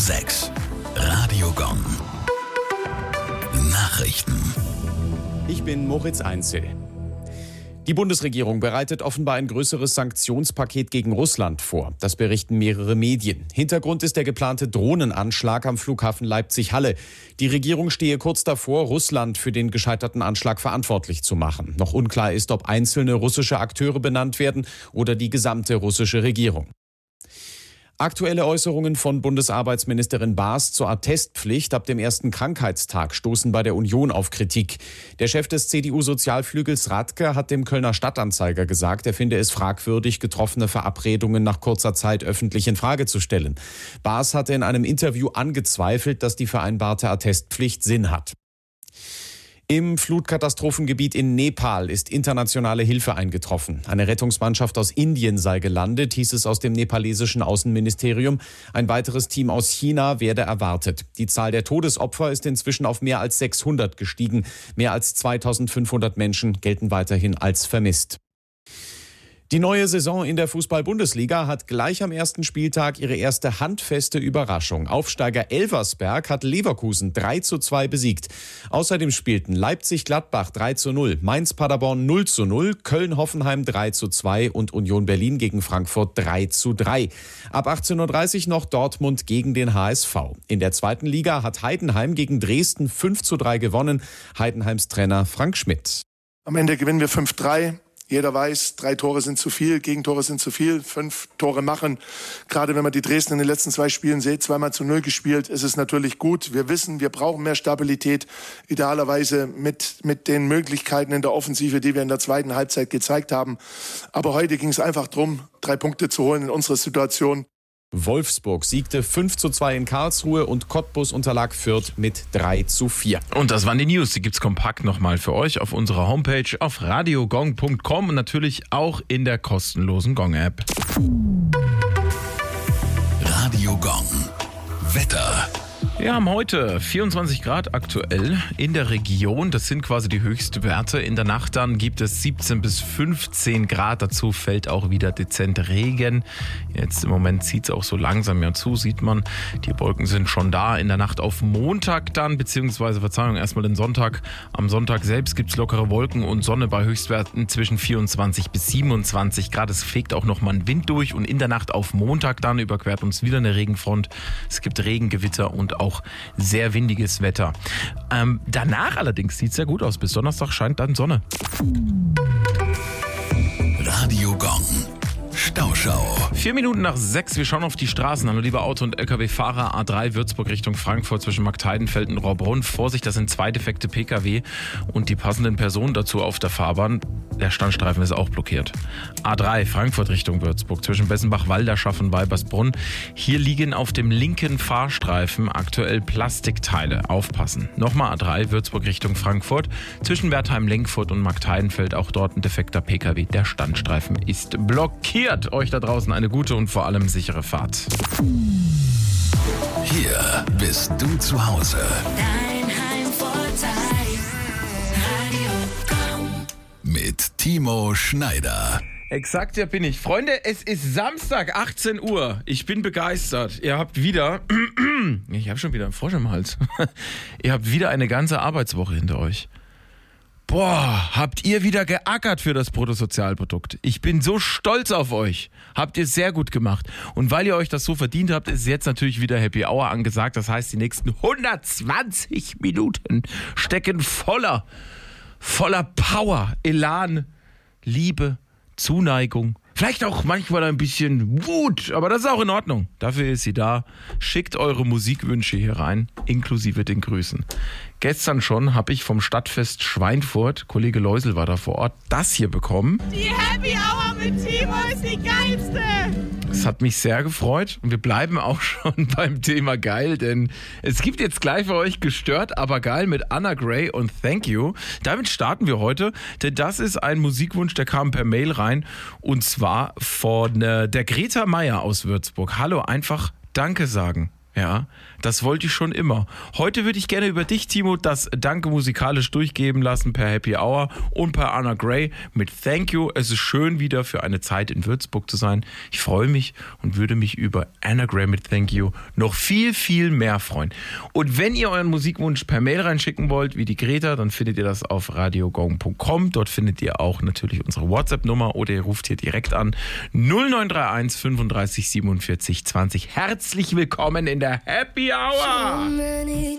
6. Radio Gong. Nachrichten. Ich bin Moritz Einzel. Die Bundesregierung bereitet offenbar ein größeres Sanktionspaket gegen Russland vor. Das berichten mehrere Medien. Hintergrund ist der geplante Drohnenanschlag am Flughafen Leipzig-Halle. Die Regierung stehe kurz davor, Russland für den gescheiterten Anschlag verantwortlich zu machen. Noch unklar ist, ob einzelne russische Akteure benannt werden oder die gesamte russische Regierung. Aktuelle Äußerungen von Bundesarbeitsministerin Baas zur Attestpflicht ab dem ersten Krankheitstag stoßen bei der Union auf Kritik. Der Chef des CDU-Sozialflügels Radke hat dem Kölner Stadtanzeiger gesagt, er finde es fragwürdig, getroffene Verabredungen nach kurzer Zeit öffentlich in Frage zu stellen. Baas hatte in einem Interview angezweifelt, dass die vereinbarte Attestpflicht Sinn hat. Im Flutkatastrophengebiet in Nepal ist internationale Hilfe eingetroffen. Eine Rettungsmannschaft aus Indien sei gelandet, hieß es aus dem nepalesischen Außenministerium. Ein weiteres Team aus China werde erwartet. Die Zahl der Todesopfer ist inzwischen auf mehr als 600 gestiegen. Mehr als 2500 Menschen gelten weiterhin als vermisst. Die neue Saison in der Fußball-Bundesliga hat gleich am ersten Spieltag ihre erste handfeste Überraschung. Aufsteiger Elversberg hat Leverkusen 3:2 besiegt. Außerdem spielten Leipzig-Gladbach 3:0, Mainz-Paderborn 0:0, Köln-Hoffenheim 3:2 und Union Berlin gegen Frankfurt 3:3. Ab 18:30 Uhr noch Dortmund gegen den HSV. In der zweiten Liga hat Heidenheim gegen Dresden 5:3 gewonnen. Heidenheims Trainer Frank Schmidt. Am Ende gewinnen wir 5:3. Jeder weiß, 3 Tore sind zu viel, Gegentore sind zu viel, 5 Tore machen. Gerade wenn man die Dresden in den letzten 2 Spielen sieht, 2-0 gespielt, ist es natürlich gut. Wir wissen, wir brauchen mehr Stabilität, idealerweise mit den Möglichkeiten in der Offensive, die wir in der zweiten Halbzeit gezeigt haben. Aber heute ging es einfach darum, 3 Punkte zu holen in unserer Situation. Wolfsburg siegte 5:2 in Karlsruhe und Cottbus unterlag Fürth mit 3:4. Und das waren die News. Die gibt's kompakt nochmal für euch auf unserer Homepage auf radiogong.com und natürlich auch in der kostenlosen Gong-App. Radio Gong. Wetter. Wir haben heute 24 Grad aktuell in der Region. Das sind quasi die Höchstwerte. In der Nacht dann gibt es 17 bis 15 Grad. Dazu fällt auch wieder dezent Regen. Jetzt im Moment zieht es auch so langsam ja zu, sieht man. Die Wolken sind schon da. In der Nacht auf Montag dann, beziehungsweise erstmal den Sonntag. Am Sonntag selbst gibt es lockere Wolken und Sonne bei Höchstwerten zwischen 24 bis 27 Grad. Es fegt auch nochmal ein Wind durch. Und in der Nacht auf Montag dann überquert uns wieder eine Regenfront. Es gibt Regengewitter und auch sehr windiges Wetter. Danach allerdings sieht es sehr gut aus. Bis Donnerstag scheint dann Sonne. Radio Gong. Stauschau. 4 Minuten nach 6. Wir schauen auf die Straßen. Hallo liebe Auto- und Lkw-Fahrer. A3 Würzburg Richtung Frankfurt zwischen Marktheidenfeld und Rohrbrunn. Vorsicht, das sind 2 defekte Pkw und die passenden Personen dazu auf der Fahrbahn. Der Standstreifen ist auch blockiert. A3 Frankfurt Richtung Würzburg zwischen Bessenbach-Walderschaff und Weibersbrunn. Hier liegen auf dem linken Fahrstreifen aktuell Plastikteile. Aufpassen. Nochmal A3 Würzburg Richtung Frankfurt zwischen Wertheim-Lenkfurt und Marktheidenfeld. Auch dort ein defekter Pkw. Der Standstreifen ist blockiert. Euch da draußen eine gute und vor allem sichere Fahrt. Hier bist du zu Hause. Dein Heimvorteil. Radio Gong. Mit Timo Schneider. Exakt, ja bin ich. Freunde, es ist Samstag, 18 Uhr. Ich bin begeistert. Ihr habt wieder... Ich habe schon wieder einen Frosch im Hals. Ihr habt wieder eine ganze Arbeitswoche hinter euch. Boah, habt ihr wieder geackert für das Bruttosozialprodukt. Ich bin so stolz auf euch. Habt ihr sehr gut gemacht. Und weil ihr euch das so verdient habt, ist jetzt natürlich wieder Happy Hour angesagt. Das heißt, die nächsten 120 Minuten stecken voller Power, Elan, Liebe, Zuneigung. Vielleicht auch manchmal ein bisschen Wut, aber das ist auch in Ordnung. Dafür ist sie da. Schickt eure Musikwünsche hier rein, inklusive den Grüßen. Gestern schon habe ich vom Stadtfest Schweinfurt, Kollege Leusel war da vor Ort, das hier bekommen. Die Happy Hour mit Timo ist die geilste. Das hat mich sehr gefreut und wir bleiben auch schon beim Thema geil, denn es gibt jetzt gleich für euch Gestört, aber geil mit Anna Gray und Thank You. Damit starten wir heute, denn das ist ein Musikwunsch, der kam per Mail rein und zwar von der Greta Meier aus Würzburg. Hallo, einfach Danke sagen. Ja, das wollte ich schon immer. Heute würde ich gerne über dich, Timo, das Danke musikalisch durchgeben lassen per Happy Hour und per Anna Gray mit Thank You. Es ist schön, wieder für eine Zeit in Würzburg zu sein. Ich freue mich und würde mich über Anna Gray mit Thank You noch viel, viel mehr freuen. Und wenn ihr euren Musikwunsch per Mail reinschicken wollt, wie die Greta, dann findet ihr das auf radiogong.com. Dort findet ihr auch natürlich unsere WhatsApp-Nummer oder ihr ruft hier direkt an 0931 35 47 20. Herzlich willkommen in der Happy Hour!